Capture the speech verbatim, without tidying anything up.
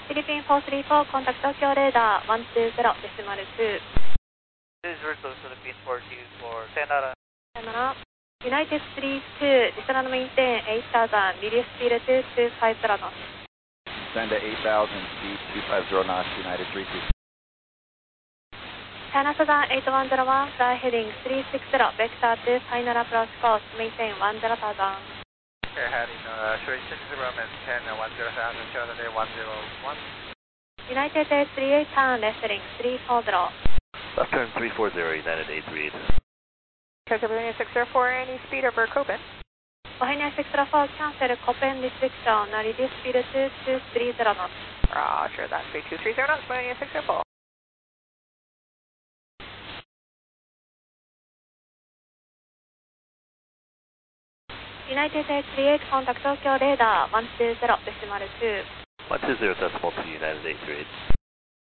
Philippine four three four, contact Tokyo radar one two zero, decimal two. This is Virtual Philippine four two four, sayonara. Sayonara. United three two, descend and maintain eight thousand, release speed two two five zero knots. Send to eight thousand, speed two five zero knots, United three two. China Southern eight one zero one, fly heading three six zero, vector two, final approach course, maintain one zero thousand. Okay, heading uh, three six zero, maintain one zero thousand, Saturday one zero one. United eight three eight, turn left heading three four zero. Left turn three four zero, United eight three eight. Tokyo Balloonia six zero four, any speed over Copen. Balloonia six zero four, cancel Copen restriction, reduce speed two two three zero knots. Roger, that's three two three zero knots, Balloonia six zero four. United eight three eight, contact Tokyo radar one two zero, decimal two. one two zero decimal two, United eight three eight.